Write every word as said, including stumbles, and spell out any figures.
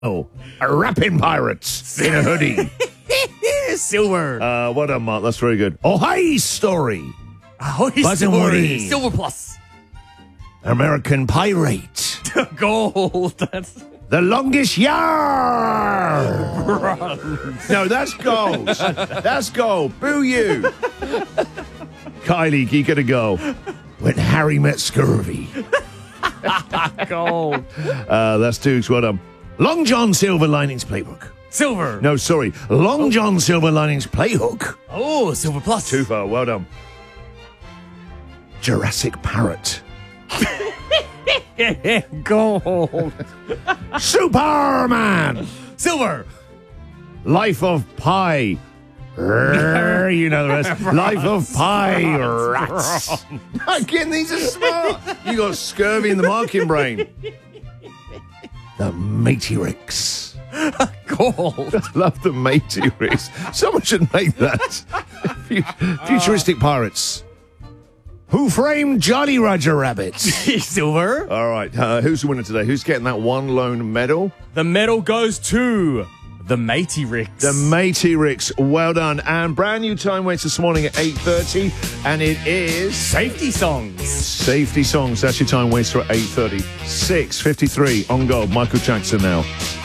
Oh, rapping pirates in a hoodie. Silver. Uh, well done, Mark. That's very good. Oh, hi, story. Ahoy, Buzz and Silver. Woody. Silver plus. American pirate. Gold. That's The longest yarn. No, that's gold. That's gold. Boo you. Kylie, you gotta go. When Harry met Scurvy. gold. Uh, that's Dukes. Well done. Long John Silver Linings Playbook. Silver. No, sorry. Long John Silver Linings Playhook. Oh, silver plus. Too far. Well done. Jurassic Parrot. Gold. Superman. Silver. Life of Pi. Rrr, you know the rest. Life of Pi. Rats. Again, these are smart. You got scurvy in the marking brain. The Matey-Ricks. Gold. Love the Matey-Ricks. Someone should make that. Futuristic pirates. Who framed Jolly Roger Rabbit? Silver. All right. Uh, who's the winner today? Who's getting that one lone medal? The medal goes to the Matey-Ricks. The Matey-Ricks. Well done. And brand new time waits this morning at eight thirty. And it is... Safety songs. Safety songs. That's your time waster at eight thirty. six fifty-three on gold. Michael Jackson now.